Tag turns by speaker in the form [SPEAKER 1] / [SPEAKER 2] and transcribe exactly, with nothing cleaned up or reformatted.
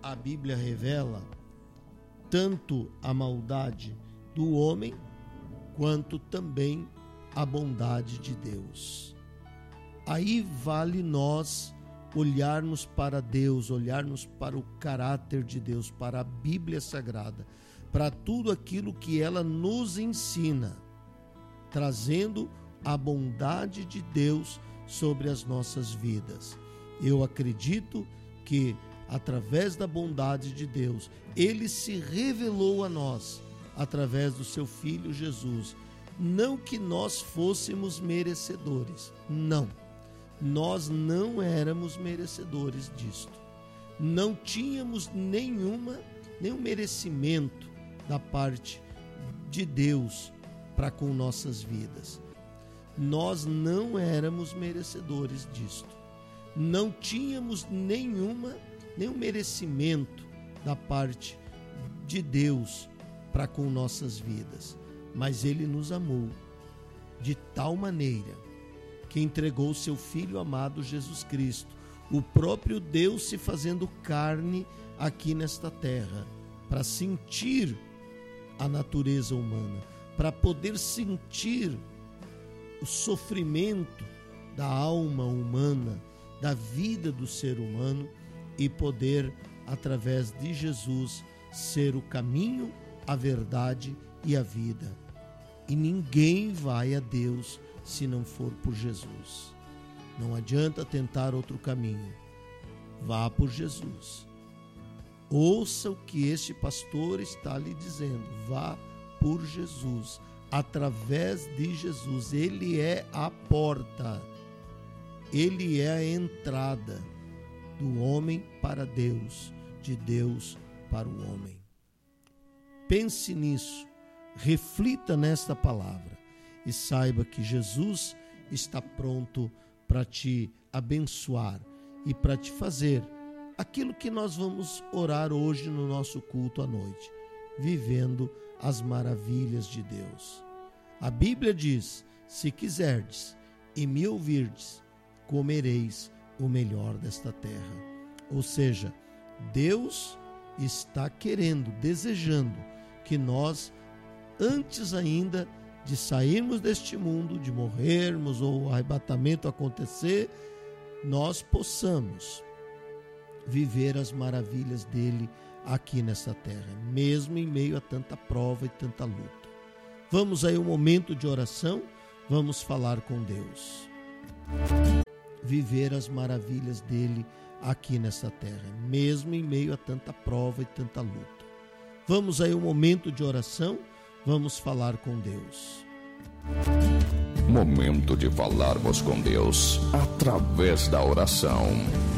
[SPEAKER 1] a Bíblia revela tanto a maldade do homem, quanto também a bondade de Deus. Aí vale nós olharmos para Deus, olharmos para o caráter de Deus, para a Bíblia Sagrada, para tudo aquilo que ela nos ensina, trazendo a bondade de Deus sobre as nossas vidas. Eu acredito que, através da bondade de Deus, Ele se revelou a nós, através do seu Filho Jesus. Não que nós fôssemos merecedores, não. Nós não éramos merecedores disto. Não tínhamos nenhuma, nenhum merecimento da parte de Deus para com nossas vidas. Nós não éramos merecedores disto. Não tínhamos nenhuma, nenhum merecimento da parte de Deus para com nossas vidas. Mas Ele nos amou de tal maneira que entregou o seu Filho amado Jesus Cristo, o próprio Deus se fazendo carne aqui nesta terra, para sentir a natureza humana, para poder sentir o sofrimento da alma humana, da vida do ser humano, e poder, através de Jesus, ser o caminho, a verdade e a vida. E ninguém vai a Deus se não for por Jesus. Não adianta tentar outro caminho. Vá por Jesus. Ouça o que este pastor está lhe dizendo. Vá por Jesus. Através de Jesus. Ele é a porta. Ele é a entrada do homem para Deus, de Deus para o homem. Pense nisso. Reflita nesta palavra e saiba que Jesus está pronto para te abençoar e para te fazer aquilo que nós vamos orar hoje no nosso culto à noite, vivendo as maravilhas de Deus. A Bíblia diz: se quiserdes e me ouvirdes, comereis o melhor desta terra. Ou seja, Deus está querendo, desejando que nós, antes ainda de sairmos deste mundo, de morrermos ou o arrebatamento acontecer, nós possamos viver as maravilhas dele aqui nessa terra, mesmo em meio a tanta prova e tanta luta. Vamos aí um momento de oração, vamos falar com Deus. Viver as maravilhas dele aqui nessa terra, mesmo em meio a tanta prova e tanta luta. Vamos aí um momento de oração, vamos falar com Deus.
[SPEAKER 2] Momento de falarmos com Deus através da oração.